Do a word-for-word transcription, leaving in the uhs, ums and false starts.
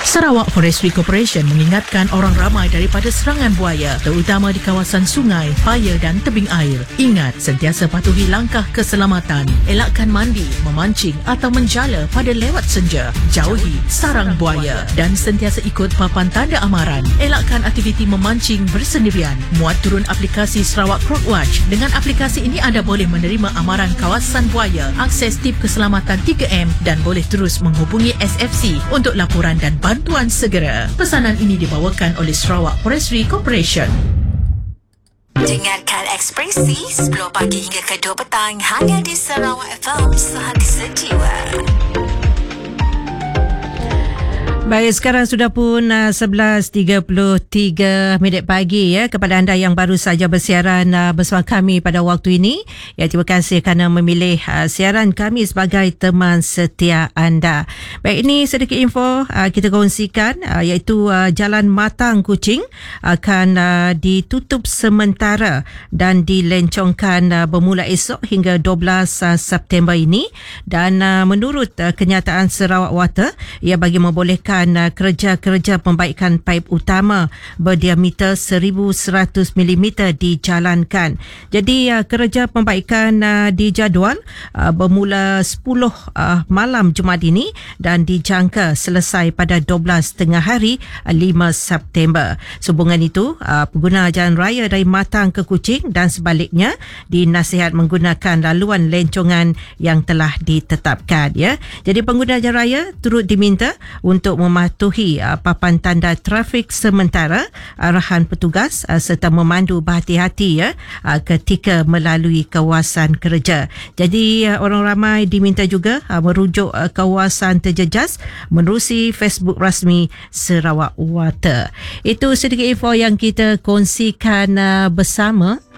Sarawak Forestry Corporation mengingatkan orang ramai daripada serangan buaya, terutama di kawasan sungai, paya dan tebing air. Ingat, sentiasa patuhi langkah keselamatan. Elakkan mandi, memancing atau menjala pada lewat senja. Jauhi sarang buaya dan sentiasa ikut papan tanda amaran. Elakkan aktiviti memancing bersendirian. Muat turun aplikasi Sarawak Crockwatch. Dengan aplikasi ini anda boleh menerima amaran kawasan buaya, akses tip keselamatan tiga M dan boleh terus menghubungi S F C untuk laporan dan bantuan segera. Pesanan ini dibawakan oleh Sarawak Forestry Corporation. Dengarkan Ekspresi sepuluh pagi hingga ke dua petang hanya di Sarawak F M, sehati sejiwa. Baik, sekarang sudah pun uh, sebelas tiga puluh tiga minit pagi ya. Kepada anda yang baru saja bersiaran uh, bersama kami pada waktu ini, ya, terima kasih kerana memilih uh, siaran kami sebagai teman setia anda. Baik, ini sedikit info uh, kita kongsikan uh, iaitu uh, Jalan Matang Kuching akan uh, ditutup sementara dan dilencongkan uh, bermula esok hingga dua belas uh, September ini, dan uh, menurut uh, kenyataan Sarawak Water, ia bagi membolehkan kerja-kerja pembaikan paip utama berdiameter seribu seratus milimeter dijalankan. Jadi kerja pembaikan dijadual bermula sepuluh malam Jumaat ini dan dijangka selesai pada dua belas tengah hari lima September. Sehubungan itu, pengguna jalan raya dari Matang ke Kuching dan sebaliknya dinasihat menggunakan laluan lencongan yang telah ditetapkan ya. Jadi pengguna jalan raya turut diminta untuk mematuhi uh, papan tanda trafik sementara, arahan petugas uh, serta memandu berhati-hati ya uh, ketika melalui kawasan kerja. Jadi uh, orang ramai diminta juga uh, merujuk uh, kawasan terjejas menerusi Facebook rasmi Sarawak Water. Itu sedikit info yang kita kongsikan uh, bersama.